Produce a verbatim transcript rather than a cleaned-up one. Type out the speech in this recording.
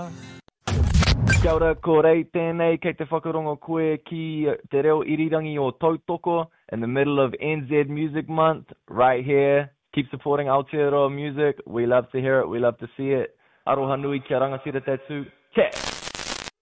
Kia ora, ko rei tēnei kei te whakarongo koe ki te reo irirangi o Tautoko in the middle of N Z Music Month, right here. Keep supporting Aotearoa music. We love to hear it. We love to see it. Aroha nui kia rangatira tātou. Check!